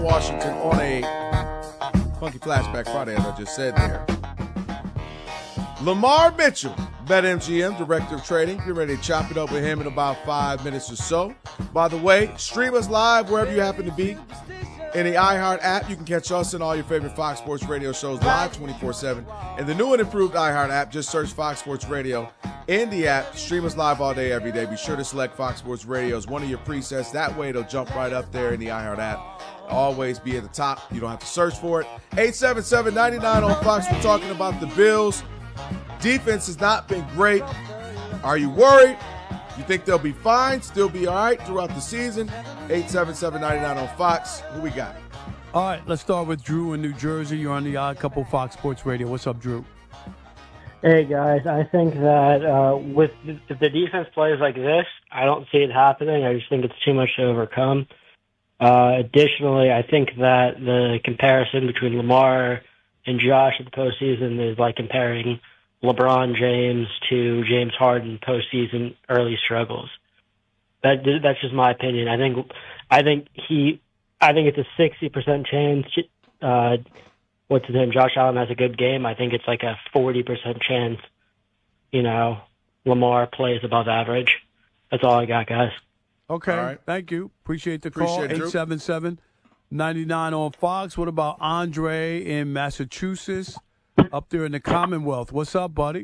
Washington on a funky flashback Friday, as I just said there. Lamar Mitchell, BetMGM, Director of Trading. Get ready to chop it up with him in about 5 minutes or so. By the way, stream us live wherever you happen to be. In the iHeart app, you can catch us and all your favorite Fox Sports Radio shows live 24/7. In the new and improved iHeart app, just search Fox Sports Radio in the app. Stream us live all day, every day. Be sure to select Fox Sports Radio as one of your presets. That way, it'll jump right up there in the iHeart app. Always be at the top. You don't have to search for it. 877-99 on Fox. We're talking about the Bills. Defense has not been great. Are you worried? You think they'll be fine, still be all right throughout the season? 877-99 on Fox. Who we got? All right, let's start with Drew in New Jersey. You're on the Odd Couple Fox Sports Radio. What's up, Drew? Hey, guys. I think that if the defense plays like this, I don't see it happening. I just think it's too much to overcome. Additionally, I think that the comparison between Lamar and Josh in the postseason is like comparing LeBron James to James Harden postseason early struggles. That's just my opinion. I think it's a 60% chance. What's his name? Josh Allen has a good game. I think it's like a 40% chance. Lamar plays above average. That's all I got, guys. Okay, all right. Thank you. Appreciate the call. 877-99 on Fox. What about Andre in Massachusetts? Up there in the Commonwealth. What's up, buddy?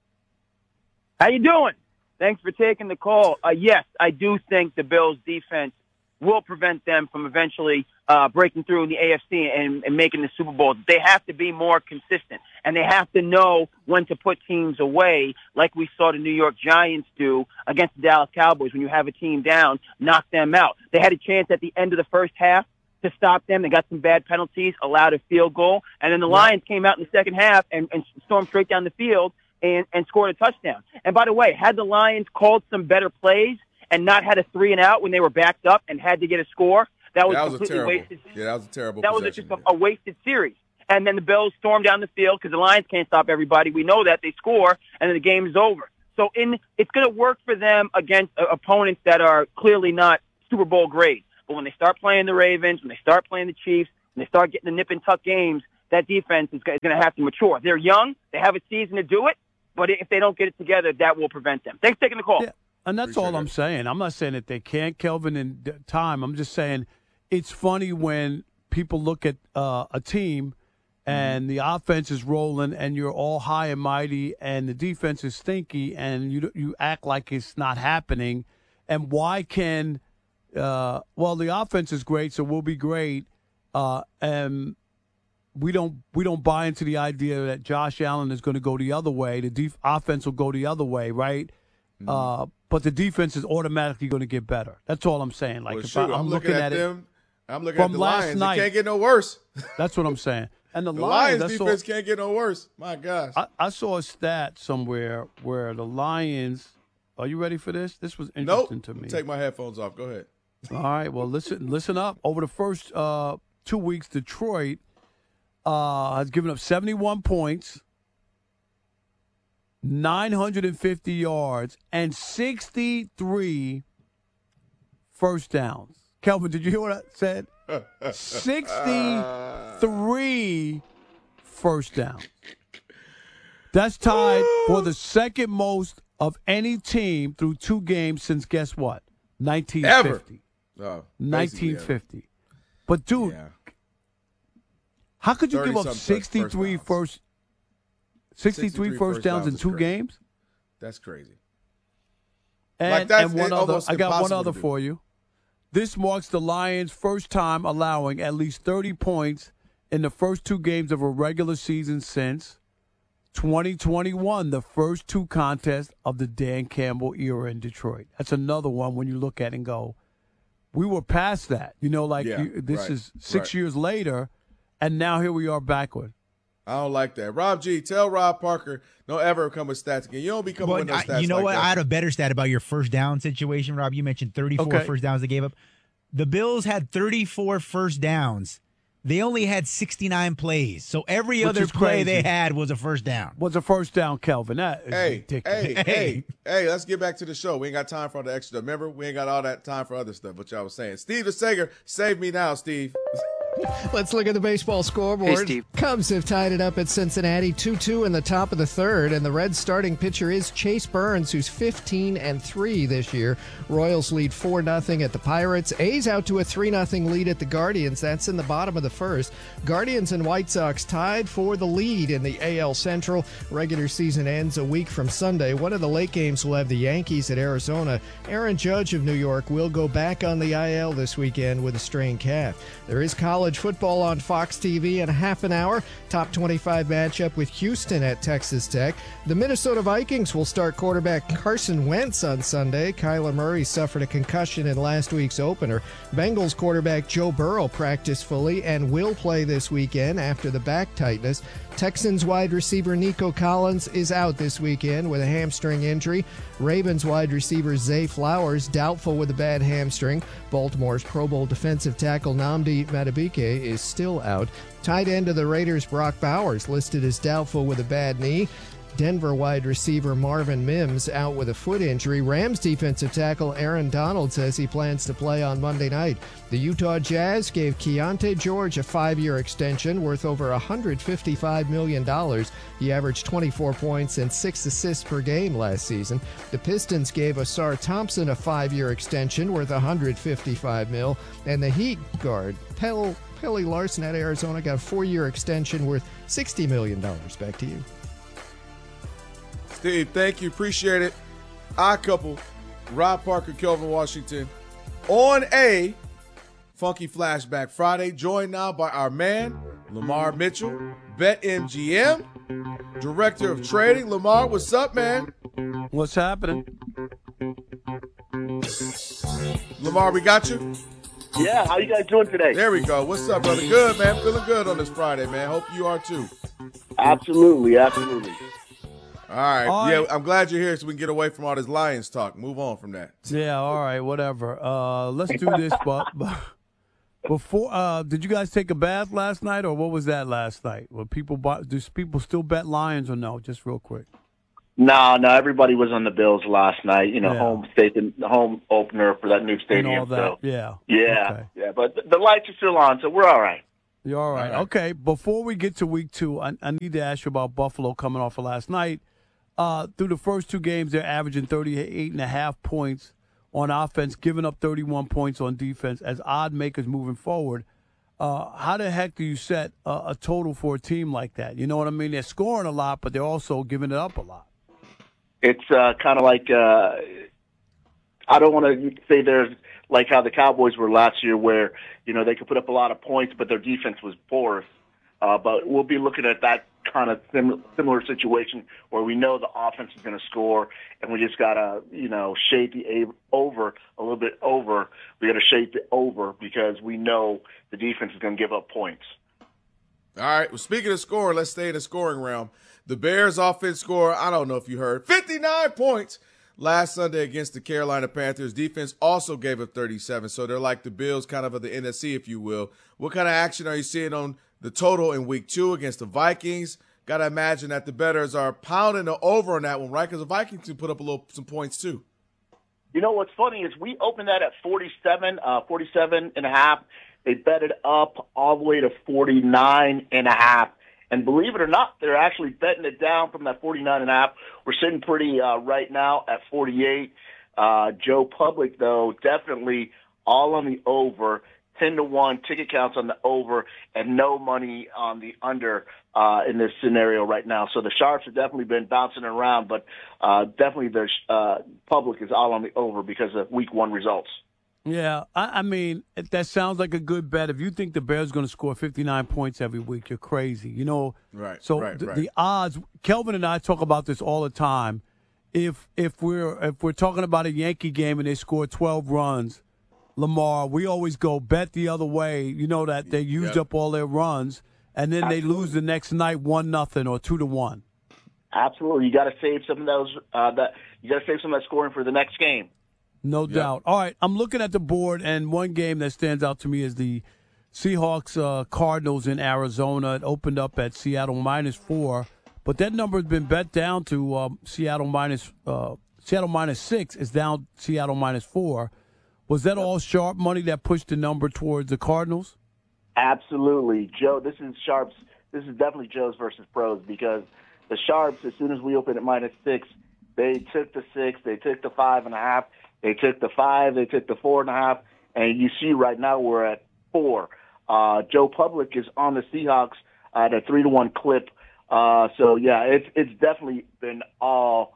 How you doing? Thanks for taking the call. Yes, I do think the Bills' defense will prevent them from eventually breaking through in the AFC and making the Super Bowl. They have to be more consistent, and they have to know when to put teams away, like we saw the New York Giants do against the Dallas Cowboys. When you have a team down, knock them out. They had a chance at the end of the first half to stop them. They got some bad penalties, allowed a field goal, and then the Lions came out in the second half and stormed straight down the field and scored a touchdown. And by the way, had the Lions called some better plays and not had a 3-and-out when they were backed up and had to get a score, that was completely wasted. Yeah, that was a terrible That was just a wasted series. And then the Bills stormed down the field because the Lions can't stop everybody. We know that. They score, and then the game is over. So it's going to work for them against opponents that are clearly not Super Bowl grade. But when they start playing the Ravens, when they start playing the Chiefs, when they start getting the nip-and-tuck games, that defense is going to have to mature. They're young. They have a season to do it. But if they don't get it together, that will prevent them. Thanks for taking the call. Yeah, and that's all I'm saying. I'm not saying that they can't, Kelvin, in time. I'm just saying it's funny when people look at a team and the offense is rolling and you're all high and mighty and the defense is stinky and you act like it's not happening. And why can the offense is great, so we'll be great. And we don't buy into the idea that Josh Allen is going to go the other way. The offense will go the other way, right? But the defense is automatically going to get better. That's all I'm saying. Like I'm looking at them. I'm looking at the Lions. It can't get no worse. That's what I'm saying. And the Lions defense can't get no worse. My gosh. I saw a stat somewhere where the Lions. Are you ready for this? This was interesting to me. Take my headphones off. Go ahead. All right. Well, listen up. Over the first 2 weeks, Detroit has given up 71 points, 950 yards, and 63 first downs. Kelvin, did you hear what I said? 63 first downs. That's tied for the second most of any team through 2 games since, guess what? 1950. Ever. 1950. But, dude, how could you give up 63 first downs in 2 games? That's crazy. And one other, I got one other for you. This marks the Lions' first time allowing at least 30 points in the first 2 games of a regular season since 2021, the first 2 contests of the Dan Campbell era in Detroit. That's another one when you look at it and go, we were past that. This is 6 years later, and now here we are backward. I don't like that. Rob G, tell Rob Parker, don't ever come with stats again. You don't be coming with no stats. You know like what? that. I had a better stat about your first down situation, Rob. You mentioned 34 first downs they gave up. The Bills had 34 first downs. They only had 69 plays. So every other play they had was a first down. Was a first down, Kelvin. That is ridiculous. Hey, let's get back to the show. We ain't got time for all the extra stuff. Remember, we ain't got all that time for other stuff, what y'all was saying. Steve the Sager, save me now, Steve. Let's look at the baseball scoreboard. Hey, Cubs have tied it up at Cincinnati 2-2 in the top of the third, and the Reds' starting pitcher is Chase Burns, who's 15-3 this year. Royals lead 4-0 at the Pirates. A's out to a 3-0 lead at the Guardians. That's in the bottom of the first. Guardians and White Sox tied for the lead in the AL Central. Regular season ends a week from Sunday. One of the late games will have the Yankees at Arizona. Aaron Judge of New York will go back on the IL this weekend with a strained calf. There is college football on Fox TV in a half an hour. Top 25 matchup with Houston at Texas Tech. The Minnesota Vikings will start quarterback Carson Wentz on Sunday. Kyler Murray suffered a concussion in last week's opener. Bengals quarterback Joe Burrow practiced fully and will play this weekend after the back tightness. Texans wide receiver Nico Collins is out this weekend with a hamstring injury. Ravens wide receiver Zay Flowers doubtful with a bad hamstring. Baltimore's Pro Bowl defensive tackle Nnamdi Madubuike is still out. Tight end of the Raiders Brock Bowers listed as doubtful with a bad knee. Denver wide receiver Marvin Mims out with a foot injury. Rams defensive tackle Aaron Donald says he plans to play on Monday night. The Utah Jazz gave Keontae George a 5-year extension worth over $155 million. He averaged 24 points and 6 assists per game last season. The Pistons gave Asar Thompson a 5-year extension worth $155 million. And the Heat guard Pelle Larson at Arizona got a 4-year extension worth $60 million. Back to you. Steve, thank you. Appreciate it. Odd couple, Rob Parker, Kelvin Washington, on a Funky Flashback Friday, joined now by our man, Lamar Mitchell, BetMGM, Director of Trading. Lamar, what's up, man? What's happening? Lamar, we got you? Yeah, how you guys doing today? There we go. What's up, brother? Good, man. Feeling good on this Friday, man. Hope you are too. Absolutely. All right. Yeah, I'm glad you're here so we can get away from all this Lions talk. Move on from that. Yeah, all right, whatever. Let's do this. But before, did you guys take a bath last night, or what was that last night? Do people still bet Lions or no? Just real quick. No, everybody was on the Bills last night. Home opener for that new stadium. And all that. So. Okay. Yeah. But the lights are still on, so we're all right. You're all right. Okay, before we get to week 2, I need to ask you about Buffalo coming off of last night. Through the first 2 games, they're averaging 38.5 points on offense, giving up 31 points on defense as odd makers moving forward. How the heck do you set a total for a team like that? You know what I mean? They're scoring a lot, but they're also giving it up a lot. It's kind of like I don't want to say they're like how the Cowboys were last year where, they could put up a lot of points, but their defense was porous. But we'll be looking at that kind of similar situation where we know the offense is going to score, and we just got to, shade the over a little bit over. We got to shade the over because we know the defense is going to give up points. All right. Well, speaking of scoring, let's stay in the scoring realm. The Bears offense score, I don't know if you heard, 59 points last Sunday against the Carolina Panthers. Defense also gave up 37, so they're like the Bills kind of the NFC, if you will. What kind of action are you seeing on the total in week 2 against the Vikings? Got to imagine that the bettors are pounding the over on that one, right? Because the Vikings can put up some points too. What's funny is we opened that at 47 and a half. They bet it up all the way to 49 and a half. And believe it or not, they're actually betting it down from that 49.5. We're sitting pretty right now at 48. Joe Public, though, definitely all on the over. 10-1 ticket counts on the over, and no money on the under in this scenario right now. So the Sharps have definitely been bouncing around, but definitely the Public is all on the over because of Week 1 results. Yeah, I mean, that sounds like a good bet. If you think the Bears are going to score 59 points every week, you're crazy. Right. So right. The odds. Kelvin and I talk about this all the time. If we're talking about a Yankee game and they score 12 runs, Lamar, we always go bet the other way. You know that they used up all their runs, and then they lose the next night 1-0 or 2-1. Absolutely, you got to save some of those. You got to save some of that scoring for the next game. No doubt. All right, I'm looking at the board, and one game that stands out to me is the Seahawks Cardinals in Arizona. It opened up at Seattle -4, but that number has been bet down to Seattle -6. It's down Seattle -4. Was that all sharp money that pushed the number towards the Cardinals? Absolutely, Joe. This is Sharps. This is definitely Joe's versus pros because the Sharps, as soon as we opened at -6, they took the 6, they took the 5.5, they took the 5, they took the 4.5, and you see right now we're at 4. Joe Public is on the Seahawks at a 3-1 clip. So yeah, it's definitely been all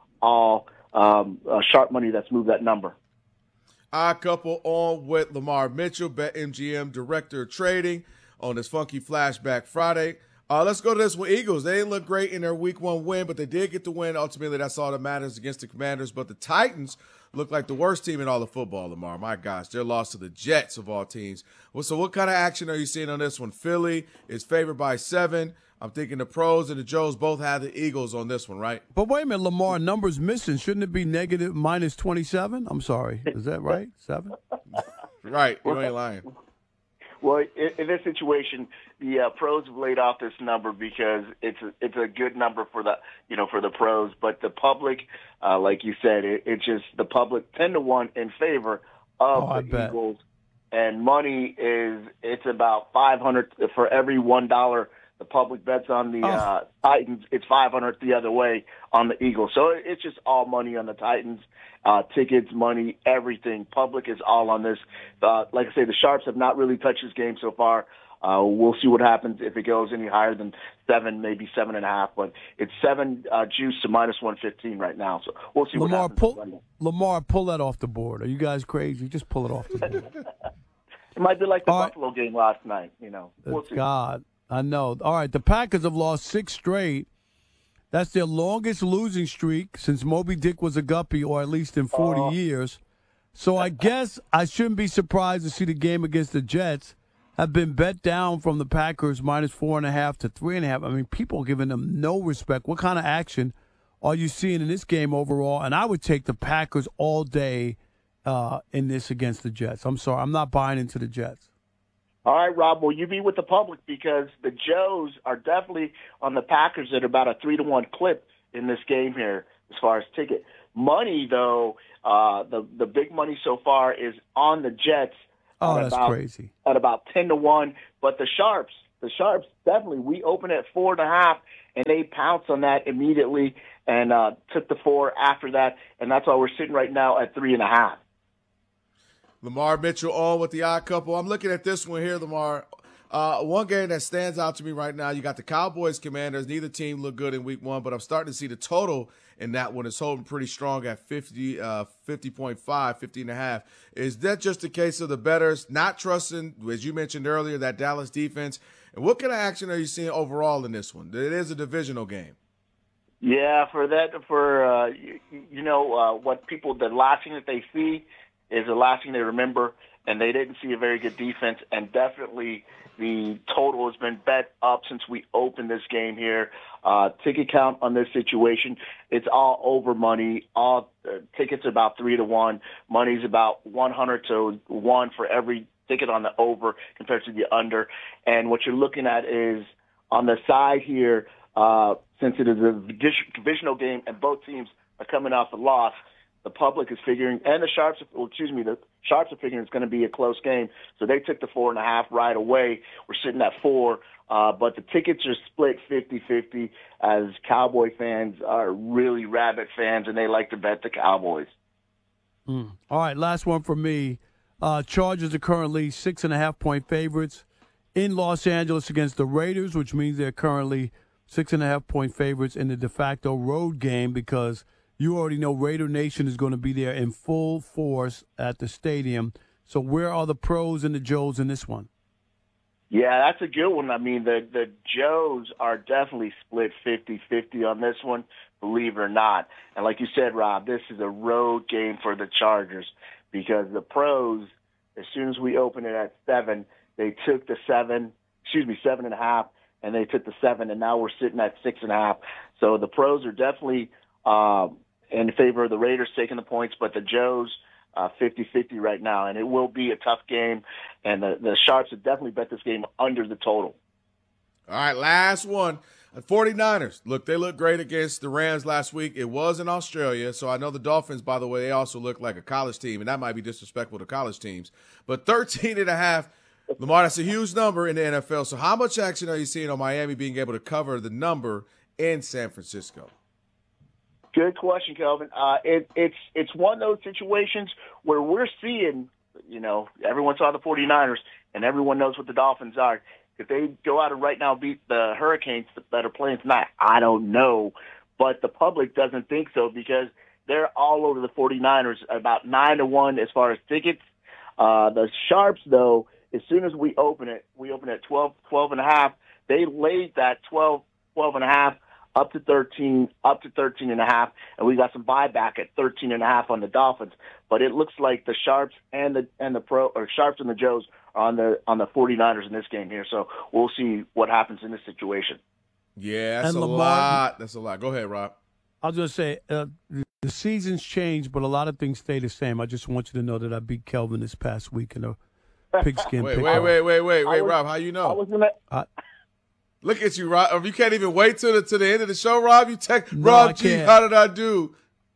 sharp money that's moved that number. Our couple on with Lamar Mitchell, BetMGM Director of Trading, on this Funky Flashback Friday. Let's go to this one. Eagles, they didn't look great in their Week 1 win, but they did get the win. Ultimately, that's all that matters against the Commanders. But the Titans look like the worst team in all of football, Lamar. My gosh, their loss to the Jets of all teams. Well, so what kind of action are you seeing on this one? Philly is favored by 7. I'm thinking the pros and the Joes both have the Eagles on this one, right? But wait a minute, Lamar, numbers missing. Shouldn't it be negative -27? I'm sorry. Is that right? 7? Right. You ain't lying. Well, in this situation, the pros have laid off this number because it's a good number for the pros, but the public, like you said, it's just the public 10-1 in favor of the Eagles, and money it's about $500 for every $1 the public bets on the Titans. It's $500 the other way on the Eagles. So it's just all money on the Titans. Tickets, money, everything. Public is all on this. Like I say, the Sharps have not really touched this game so far. We'll see what happens if it goes any higher than 7, maybe 7.5. But it's 7 juice to -115 right now. So we'll see what happens. Lamar, pull that off the board. Are you guys crazy? Just pull it off the board. It might be like the Buffalo game last night. We'll see. God, I know. All right, the Packers have lost 6 straight. That's their longest losing streak since Moby Dick was a guppy, or at least in 40 years. So I guess I shouldn't be surprised to see the game against the Jets have been bet down from the Packers -4.5 to 3.5. I mean, people are giving them no respect. What kind of action are you seeing in this game overall? And I would take the Packers all day in this against the Jets. I'm sorry, I'm not buying into the Jets. All right, Rob, will you be with the public? Because the Joes are definitely on the Packers at about a 3-1 clip in this game here as far as ticket. Money, though, the big money so far is on the Jets. Oh, that's crazy. At about 10-1. But the Sharps definitely, we opened at 4.5, and they pounced on that immediately and took the 4 after that. And that's why we're sitting right now at 3.5. Lamar Mitchell on with the odd couple. I'm looking at this one here, Lamar. One game that stands out to me right now, you got the Cowboys Commanders. Neither team looked good in Week 1, but I'm starting to see the total in that one is holding pretty strong at 50.5, 50.5. Is that just a case of the bettors not trusting, as you mentioned earlier, that Dallas defense? And what kind of action are you seeing overall in this one? It is a divisional game. Yeah, what people, the last thing that they see is the last thing they remember, and they didn't see a very good defense, and definitely the total has been bet up since we opened this game here. Ticket count on this situation, it's all over money. All tickets are about 3-1. Money's about 100-1 for every ticket on the over compared to the under. And what you're looking at is on the side here, since it is a divisional game and both teams are coming off a loss, the public is figuring, and the Sharps are figuring it's going to be a close game. So they took the 4.5 right away. We're sitting at 4, but the tickets are split 50-50 as Cowboy fans are really rabid fans, and they like to bet the Cowboys. All right, last one for me. Chargers are currently 6.5-point favorites in Los Angeles against the Raiders, which means they're currently 6.5-point favorites in the de facto road game because you already know Raider Nation is going to be there in full force at the stadium. So where are the pros and the Joes in this one? Yeah, that's a good one. I mean, the Joes are definitely split 50-50 on this one, believe it or not. And like you said, Rob, this is a road game for the Chargers because the pros, as soon as we opened it at 7, they took the 7.5, and they took the 7, and now we're sitting at 6.5. So the pros are definitely in favor of the Raiders taking the points, but the Joes 50-50 right now, and it will be a tough game, and the Sharps have definitely bet this game under the total. All right, last one. 49ers. Look, they looked great against the Rams last week. It was in Australia, so I know the Dolphins, by the way, they also look like a college team, and that might be disrespectful to college teams. But 13.5 Lamar, that's a huge number in the NFL. So how much action are you seeing on Miami being able to cover the number in San Francisco? Good question, Kelvin. It's one of those situations where we're seeing, everyone saw the 49ers, and everyone knows what the Dolphins are. If they go out and right now beat the Hurricanes that are playing tonight, I don't know. But the public doesn't think so because they're all over the 49ers, about 9-1 as far as tickets. The Sharps, though, as soon as we open it at 12.5. They laid that 12.5 up to 13.5, and we got some buyback at 13.5 on the Dolphins. But it looks like the Sharps and the Sharps and the Joes are on the 49ers in this game here. So we'll see what happens in this situation. Yeah, that's a lot. That's a lot. Go ahead, Rob. I was going to say, the season's changed, but a lot of things stay the same. I just want you to know that I beat Kelvin this past week in a pigskin pick. Wait, Rob, how you know? Look at you, Rob. You can't even wait till the end of the show, Rob. You text Rob G, how did I do?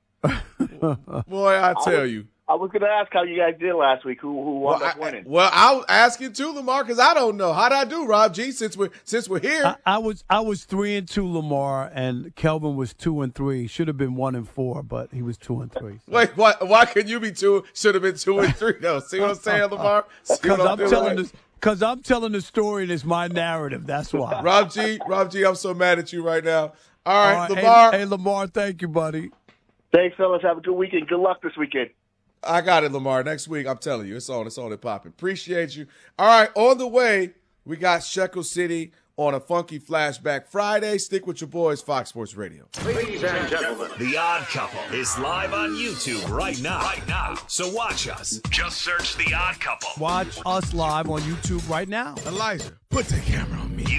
Boy, I tell you. I was going to ask how you guys did last week. Who wound up winning? Well, I'll ask you too, Lamar, because I don't know. How did I do, Rob G? Since we're here, I was 3-2, Lamar, and Kelvin was 2-3. Should have been 1-4, but he was 2-3. So. Wait, why could you be 2? Should have been 2-3 though. See what I'm saying, Lamar? Because I'm telling the story and it's my narrative. That's why. Rob G, I'm so mad at you right now. All right, Lamar. Hey, Lamar, thank you, buddy. Thanks, fellas. Have a good weekend. Good luck this weekend. I got it, Lamar. Next week, I'm telling you, it's on and popping. Appreciate you. All right, on the way, we got Shekel City on a Funky Flashback Friday. Stick with your boys, Fox Sports Radio. Ladies and gentlemen, The Odd Couple is live on YouTube right now. So watch us. Just search The Odd Couple. Watch us live on YouTube right now. Elijah, put the camera on me.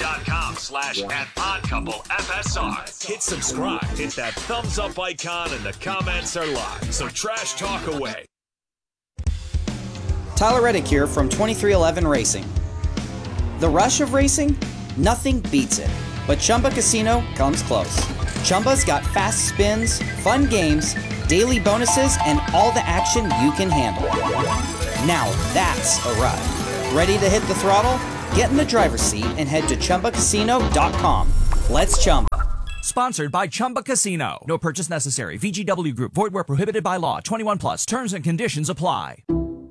YouTube.com/@oddcouplefsr. Hit subscribe. Hit that thumbs up icon, and the comments are live. So trash talk away. Tyler Reddick here from 2311 Racing. The rush of racing? Nothing beats it. But Chumba Casino comes close. Chumba's got fast spins, fun games, daily bonuses, and all the action you can handle. Now that's a ride. Ready to hit the throttle? Get in the driver's seat and head to ChumbaCasino.com. Let's Chumba. Sponsored by Chumba Casino. No purchase necessary. VGW Group. Void where prohibited by law. 21 plus. Terms and conditions apply.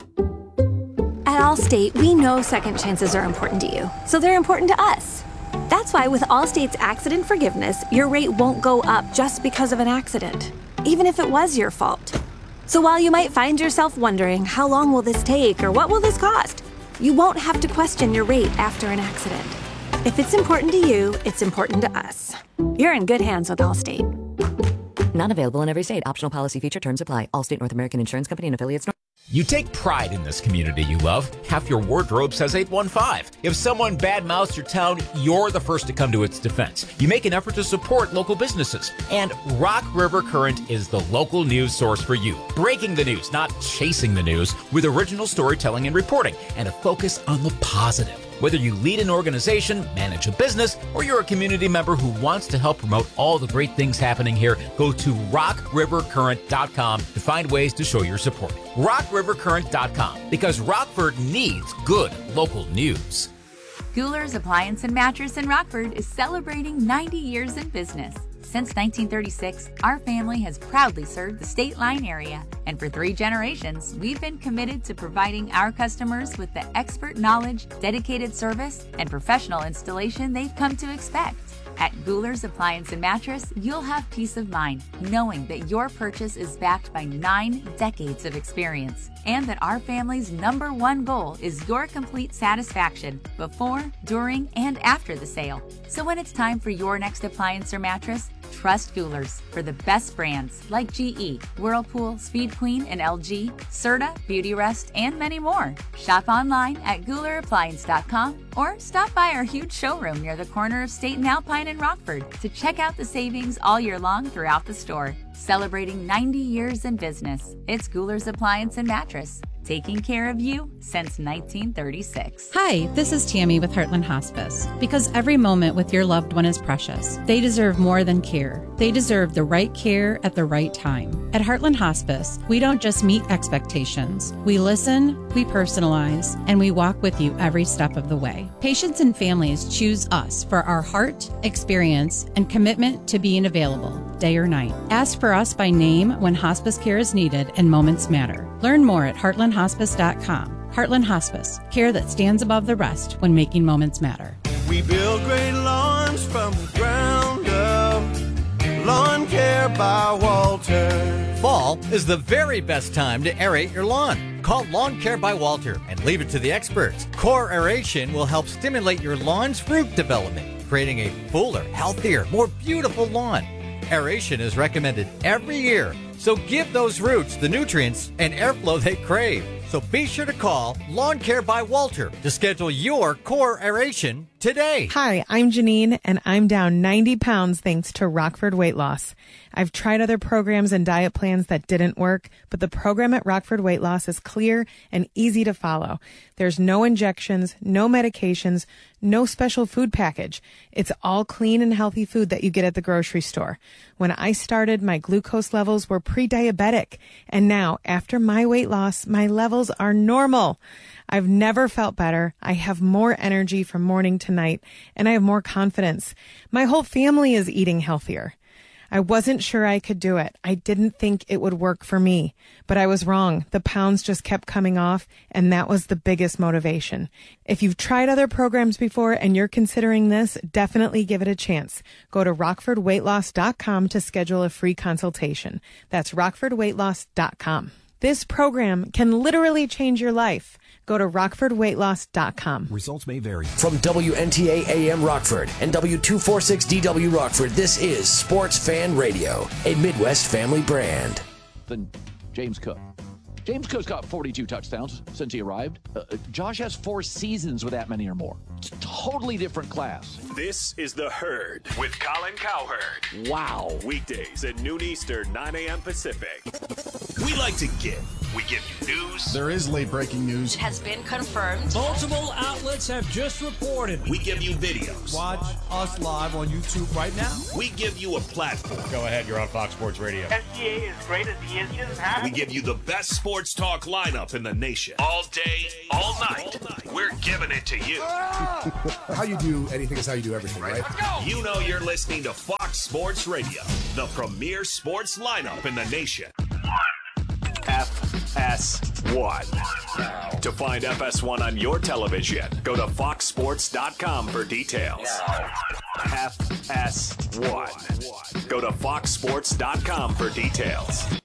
At Allstate, we know second chances are important to you, so they're important to us. That's why with Allstate's accident forgiveness, your rate won't go up just because of an accident, even if it was your fault. So while you might find yourself wondering, how long will this take or what will this cost? You won't have to question your rate after an accident. If it's important to you, it's important to us. You're in good hands with Allstate. Not available in every state. Optional policy feature terms apply. Allstate North American Insurance Company and affiliates. You take pride in this community you love. Half your wardrobe says 815. If someone badmouths your town, you're the first to come to its defense. You make an effort to support local businesses. And Rock River Current is the local news source for you. Breaking the news, not chasing the news, with original storytelling and reporting, and a focus on the positive. Whether you lead an organization, manage a business, or you're a community member who wants to help promote all the great things happening here, go to rockrivercurrent.com to find ways to show your support. rockrivercurrent.com, because Rockford needs good local news. Gouler's Appliance and Mattress in Rockford is celebrating 90 years in business. Since 1936, our family has proudly served the State Line area, and for 3 generations, we've been committed to providing our customers with the expert knowledge, dedicated service, and professional installation they've come to expect. At Gouler's Appliance and Mattress, you'll have peace of mind knowing that your purchase is backed by 9 decades of experience, and that our family's #1 goal is your complete satisfaction before, during, and after the sale. So when it's time for your next appliance or mattress, trust Gouler's for the best brands like GE, Whirlpool, Speed Queen, and LG, Serta, Beautyrest, and many more. Shop online at GoulerAppliance.com or stop by our huge showroom near the corner of State and Alpine in Rockford to check out the savings all year long throughout the store. Celebrating 90 years in business, it's Gouler's Appliance and Mattress, taking care of you since 1936. Hi, this is Tammy with Heartland Hospice. Because every moment with your loved one is precious, they deserve more than care. They deserve the right care at the right time. At Heartland Hospice, we don't just meet expectations. We listen, we personalize, and we walk with you every step of the way. Patients and families choose us for our heart, experience, and commitment to being available, day or night. Ask for us by name when hospice care is needed and moments matter. Learn more at heartlandhospice.com. Heartland Hospice, care that stands above the rest when making moments matter. We build great lawns from the ground up. Lawn Care by Walter. Fall is the very best time to aerate your lawn. Call Lawn Care by Walter and leave it to the experts. Core aeration will help stimulate your lawn's root development, creating a fuller, healthier, more beautiful lawn. Aeration is recommended every year, so give those roots the nutrients and airflow they crave. So be sure to call Lawn Care by Walter to schedule your core aeration today. Hi, I'm Janine, and I'm down 90 pounds thanks to Rockford Weight Loss. I've tried other programs and diet plans that didn't work, but the program at Rockford Weight Loss is clear and easy to follow. There's no injections, no medications, no special food package. It's all clean and healthy food that you get at the grocery store. When I started, my glucose levels were pre-diabetic, and now, after my weight loss, my levels are normal. I've never felt better. I have more energy from morning to night, and I have more confidence. My whole family is eating healthier. I wasn't sure I could do it. I didn't think it would work for me, but I was wrong. The pounds just kept coming off, and that was the biggest motivation. If you've tried other programs before and you're considering this, definitely give it a chance. Go to rockfordweightloss.com to schedule a free consultation. That's rockfordweightloss.com. This program can literally change your life. Go to rockfordweightloss.com. Results may vary. From WNTA AM Rockford and W246DW Rockford, this is Sports Fan Radio, a Midwest family brand. Then James Cook. James Cook's got 42 touchdowns since he arrived. Josh has 4 seasons with that many or more. It's a totally different class. This is The Herd with Colin Cowherd. Wow. Weekdays at noon Eastern, 9 a.m. Pacific. We like to give. We give you news. There is late breaking news. It has been confirmed. Multiple outlets have just reported. We give you videos. Watch us live on YouTube right now. We give you a platform. Go ahead, you're on Fox Sports Radio. SGA is great as he is. He doesn't have We give you the best sports talk lineup in the nation. All day, all night. We're giving it to you. How you do anything is how you do everything, right? You know you're listening to Fox Sports Radio, the premier sports lineup in the nation. FS1. To find FS1 on your television, go to foxsports.com for details. FS1. Go to foxsports.com for details.